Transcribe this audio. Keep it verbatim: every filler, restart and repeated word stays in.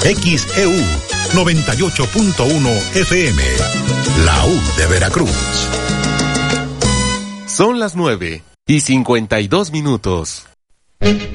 X E U noventa y ocho punto uno F M, la U de Veracruz. Son las nueve y cincuenta y dos minutos.